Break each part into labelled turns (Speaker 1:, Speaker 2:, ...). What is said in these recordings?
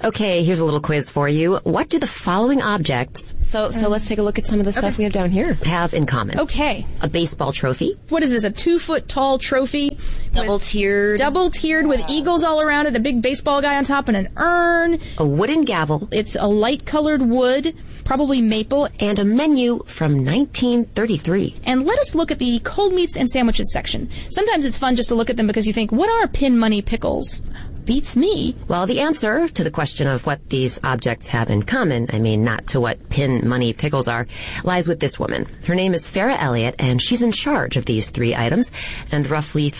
Speaker 1: Okay, here's a little quiz for you. What do the following objects, so let's take a look at some of the stuff we have down here, have in common?
Speaker 2: Okay.
Speaker 1: A baseball trophy.
Speaker 2: What is this, a 2-foot-tall trophy?
Speaker 1: Double-tiered.
Speaker 2: Double-tiered with eagles all around it, a big baseball guy on top, and an urn.
Speaker 1: A wooden gavel.
Speaker 2: It's a light-colored wood, probably maple.
Speaker 1: And a menu from 1933.
Speaker 2: And let us look at the cold meats and sandwiches section. Sometimes it's fun just to look at them because you think, what are pin money pickles? Beats me.
Speaker 1: Well, the answer to the question of what these objects have in common, I mean, not to what pin money pickles are, lies with this woman. Her name is Farah Elliott, and she's in charge of these 3 items, and roughly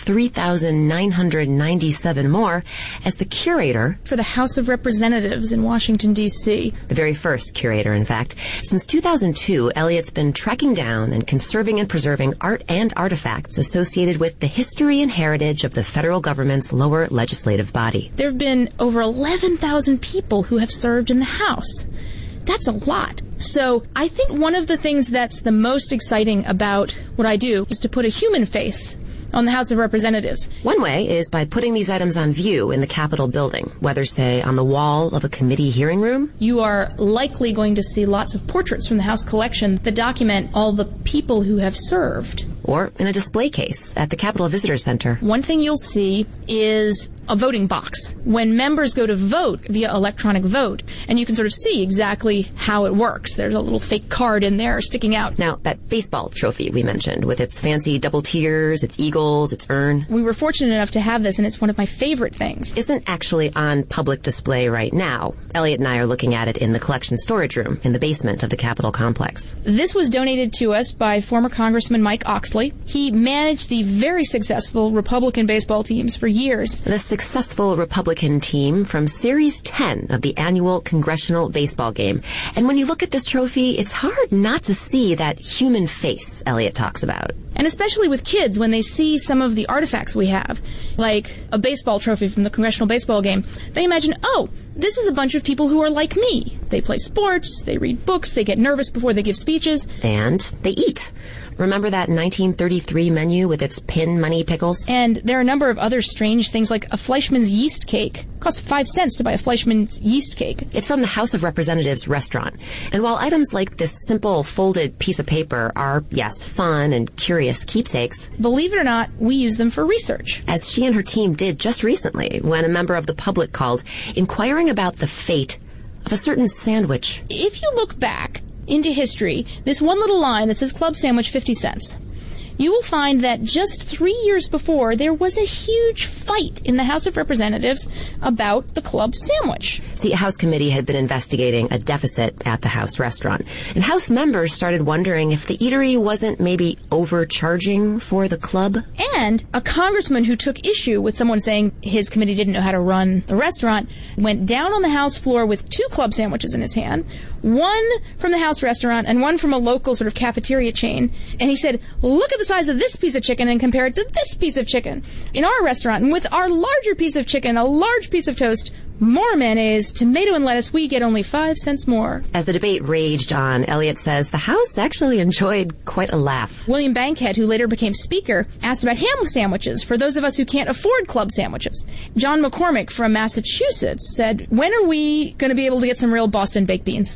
Speaker 1: 3,997 more as the curator
Speaker 2: for the House of Representatives in Washington, D.C.
Speaker 1: The very first curator, in fact. Since 2002, Elliott's been tracking down and conserving and preserving art and artifacts associated with the history and heritage of the federal government's lower legislative body.
Speaker 2: There have been over 11,000 people who have served in the House. That's a lot. So I think one of the things that's the most exciting about what I do is to put a human face on the House of Representatives.
Speaker 1: One way is by putting these items on view in the Capitol building, whether, say, on the wall of a committee hearing room.
Speaker 2: You are likely going to see lots of portraits from the House collection that document all the people who have served.
Speaker 1: Or in a display case at the Capitol Visitor Center.
Speaker 2: One thing you'll see is a voting box. When members go to vote via electronic vote, and you can sort of see exactly how it works. There's a little fake card in there sticking out.
Speaker 1: Now, that baseball trophy we mentioned, with its fancy double tiers, its eagles, its urn.
Speaker 2: We were fortunate enough to have this, and it's one of my favorite things.
Speaker 1: Isn't actually on public display right now. Elliot and I are looking at it in the collection storage room in the basement of the Capitol complex.
Speaker 2: This was donated to us by former Congressman Mike Oxley. He managed the very successful Republican baseball teams for years.
Speaker 1: The successful Republican team from Series 10 of the annual Congressional Baseball Game. And when you look at this trophy, it's hard not to see that human face Elliot talks about.
Speaker 2: And especially with kids, when they see some of the artifacts we have, like a baseball trophy from the Congressional Baseball Game, they imagine, oh, this is a bunch of people who are like me. They play sports, they read books, they get nervous before they give speeches.
Speaker 1: And they eat. Remember that 1933 menu with its pin money pickles?
Speaker 2: And there are a number of other strange things, like a Fleischmann's yeast cake. It costs 5 cents to buy a Fleischmann's yeast cake.
Speaker 1: It's from the House of Representatives restaurant. And while items like this simple folded piece of paper are, yes, fun and curious keepsakes,
Speaker 2: believe it or not, we use them for research.
Speaker 1: As she and her team did just recently when a member of the public called, inquiring about the fate of a certain sandwich.
Speaker 2: If you look back into history, this one little line that says Club Sandwich 50 cents, you will find that just 3 years before, there was a huge fight in the House of Representatives about the club sandwich.
Speaker 1: See, a House committee had been investigating a deficit at the House restaurant, and House members started wondering if the eatery wasn't maybe overcharging for the club.
Speaker 2: And a congressman who took issue with someone saying his committee didn't know how to run the restaurant went down on the House floor with 2 club sandwiches in his hand, one from the House restaurant and one from a local sort of cafeteria chain, and he said, look at the size of this piece of chicken and compare it to this piece of chicken. In our restaurant, and with our larger piece of chicken, a large piece of toast, more mayonnaise, tomato and lettuce, we get only 5 cents more.
Speaker 1: As the debate raged on, Elliot says the House actually enjoyed quite a laugh.
Speaker 2: William Bankhead, who later became Speaker, asked about ham sandwiches for those of us who can't afford club sandwiches. John McCormick from Massachusetts said, when are we going to be able to get some real Boston baked beans?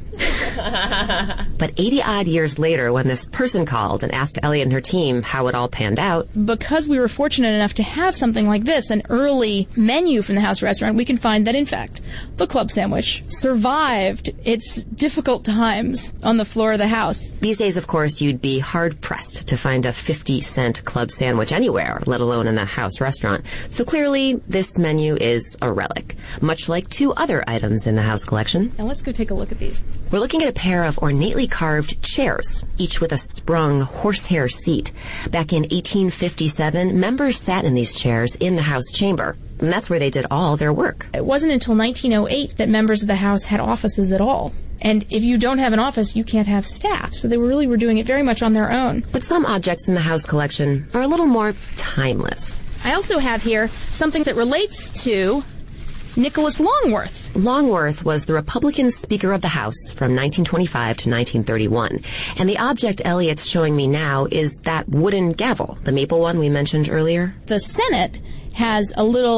Speaker 1: But 80-odd years later, when this person called and asked Elliot and her team how it all panned out,
Speaker 2: because we were fortunate enough to have something like this, an early menu from the House restaurant, we can find that, in fact, the club sandwich survived its difficult times on the floor of the House.
Speaker 1: These days, of course, you'd be hard-pressed to find a 50-cent club sandwich anywhere, let alone in the House restaurant. So clearly, this menu is a relic, much like 2 other items in the House collection.
Speaker 2: Now let's go take a look at these.
Speaker 1: We're looking at a pair of ornately carved chairs, each with a sprung horsehair seat. Back in 1857, members sat in these chairs in the House chamber. And that's where they did all their work.
Speaker 2: It wasn't until 1908 that members of the House had offices at all. And if you don't have an office, you can't have staff. So they were doing it very much on their own.
Speaker 1: But some objects in the House collection are a little more timeless.
Speaker 2: I also have here something that relates to Nicholas Longworth.
Speaker 1: Longworth was the Republican Speaker of the House from 1925 to 1931. And the object Elliot's showing me now is that wooden gavel, the maple one we mentioned earlier.
Speaker 2: The Senate has a little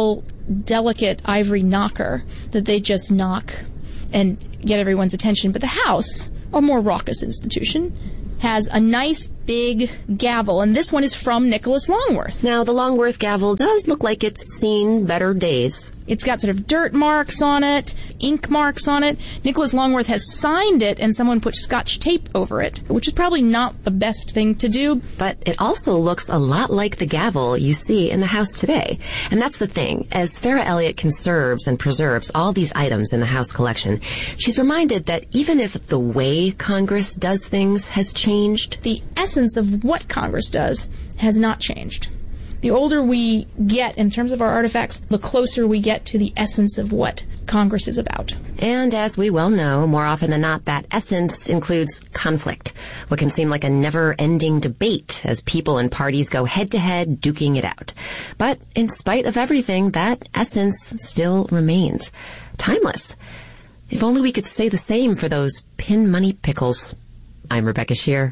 Speaker 2: delicate ivory knocker that they just knock and get everyone's attention. But the House, a more raucous institution, has a nice big gavel, and this one is from Nicholas Longworth.
Speaker 1: Now, the Longworth gavel does look like it's seen better days.
Speaker 2: It's got sort of dirt marks on it, ink marks on it. Nicholas Longworth has signed it, and someone put Scotch tape over it, which is probably not the best thing to do.
Speaker 1: But it also looks a lot like the gavel you see in the House today. And that's the thing. As Farah Elliott conserves and preserves all these items in the House collection, she's reminded that even if the way Congress does things has changed,
Speaker 2: the essence of what Congress does has not changed. The older we get in terms of our artifacts, the closer we get to the essence of what Congress is about.
Speaker 1: And as we well know, more often than not, that essence includes conflict, what can seem like a never-ending debate as people and parties go head-to-head duking it out. But in spite of everything, that essence still remains. Timeless. If only we could say the same for those pin money pickles. I'm Rebecca Shear.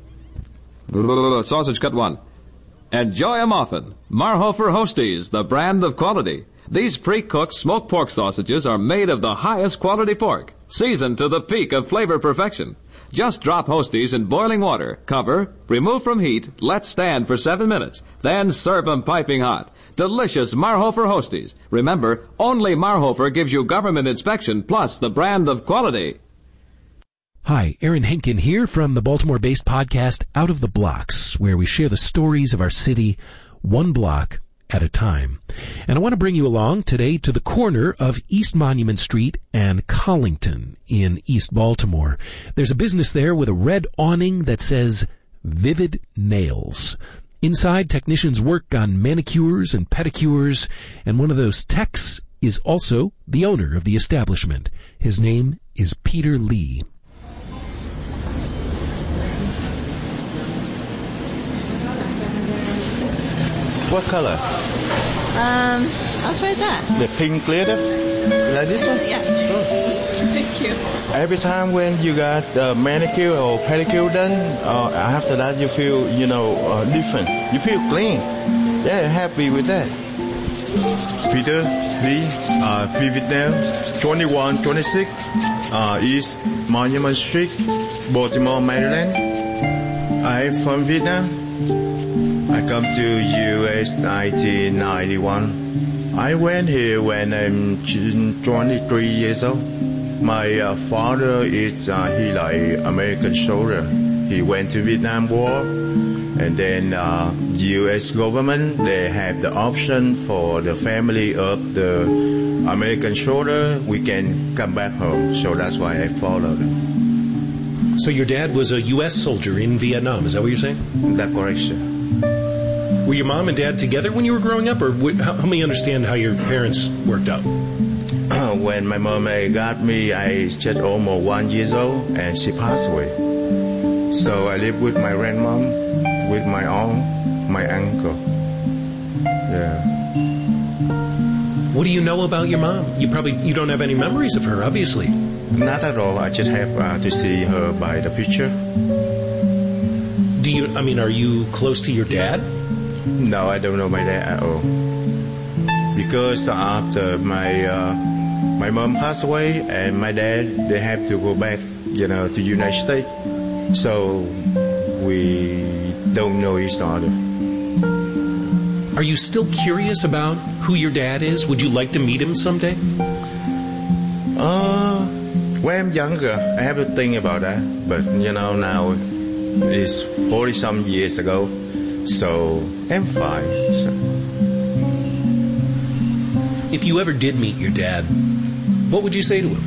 Speaker 3: Sausage cut one. Enjoy a muffin. Marhofer Hosties, the brand of quality. These pre-cooked smoked pork sausages are made of the highest quality pork, seasoned to the peak of flavor perfection. Just drop Hosties in boiling water, cover, remove from heat, let stand for 7 minutes, then serve them piping hot. Delicious Marhofer Hosties. Remember, only Marhofer gives you government inspection plus the brand of quality.
Speaker 4: Hi, Aaron Henkin here from the Baltimore-based podcast Out of the Blocks, where we share the stories of our city one block at a time. And I want to bring you along today to the corner of East Monument Street and Collington in East Baltimore. There's a business there with a red awning that says Vivid Nails. Inside, technicians work on manicures and pedicures, and one of those techs is also the owner of the establishment. His name is Peter Lee.
Speaker 5: What color?
Speaker 6: I'll try that.
Speaker 5: The pink glitter? Like this one?
Speaker 6: Yeah. Thank you.
Speaker 5: Every time when you got manicure or pedicure done, after that you feel, different. You feel clean. Yeah, happy with that. Peter Lee, Vivid Nails, 2126 East Monument Street, Baltimore, Maryland. I'm from Vietnam. I come to U.S. 1991. I went here when I'm 23 years old. My father is he like American soldier. He went to Vietnam War, and then U.S. government they have the option for the family of the American soldier. We can come back home, so that's why I followed them.
Speaker 4: So your dad was a U.S. soldier in Vietnam, is that what you're saying?
Speaker 5: That's correct, sir.
Speaker 4: Were your mom and dad together when you were growing up, or help me understand how your parents worked out?
Speaker 5: When my mom got me, I just almost 1 year old, and she passed away. So I lived with my grandmom, with my aunt, my uncle. Yeah.
Speaker 4: What do you know about your mom? You don't have any memories of her, obviously.
Speaker 5: Not at all. I just have to see her by the picture.
Speaker 4: Are you close to your dad?
Speaker 5: No, I don't know my dad at all. Because after my mom passed away and my dad, they have to go back, to United States. So we don't know each other.
Speaker 4: Are you still curious about who your dad is? Would you like to meet him someday?
Speaker 5: When I'm younger, I have to think about that. But, now it's 40-some years ago. So I'm fine. So.
Speaker 4: If you ever did meet your dad, what would you say to him?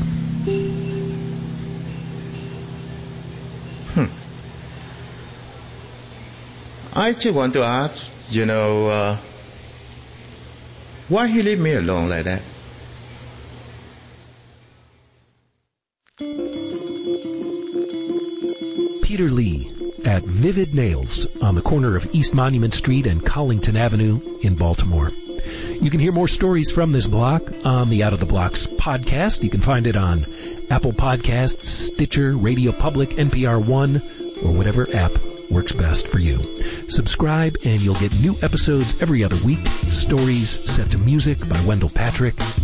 Speaker 5: I just want to ask, why he leave me alone like that?
Speaker 4: Peter Lee at Vivid Nails on the corner of East Monument Street and Collington Avenue in Baltimore. You can hear more stories from this block on the Out of the Blocks podcast. You can find it on Apple Podcasts, Stitcher, Radio Public, NPR One, or whatever app works best for you. Subscribe and you'll get new episodes every other week. Stories set to music by Wendell Patrick.